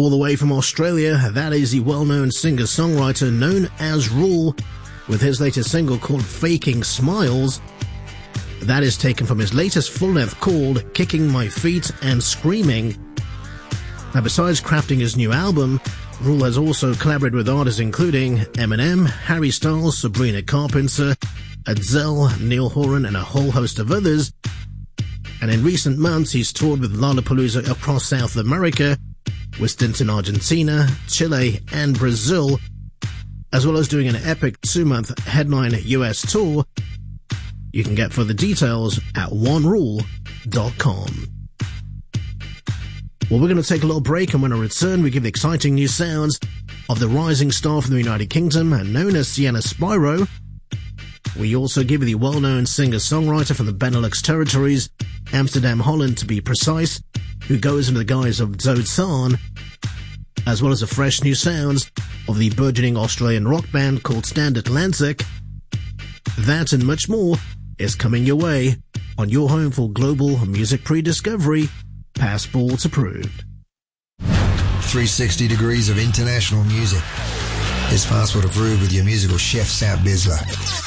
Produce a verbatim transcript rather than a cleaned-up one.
All the way from Australia, that is the well-known singer-songwriter known as Rule, with his latest single called Faking Smiles. That is taken from his latest full-length called Kicking My Feet and Screaming. Now, besides crafting his new album, Rule has also collaborated with artists including Eminem, Harry Styles, Sabrina Carpenter, Adele, Neil Horan, and a whole host of others. And in recent months, he's toured with Lollapalooza across South America, with stints in Argentina, Chile, and Brazil, as well as doing an epic two-month headline U S tour. You can get further details at one rule dot com. Well, we're going to take a little break, and when I return, we give the exciting new sounds of the rising star from the United Kingdom and known as Sienna Spyro. We also give you the well-known singer-songwriter from the Benelux territories, Amsterdam, Holland to be precise, who goes under the guise of Zozan, as well as the fresh new sounds of the burgeoning Australian rock band called Stand Atlantic. That and much more is coming your way on your home for global music pre-discovery. Passports approved. three sixty degrees of international music. It's Passport approved with your musical chef, Sam Bisler.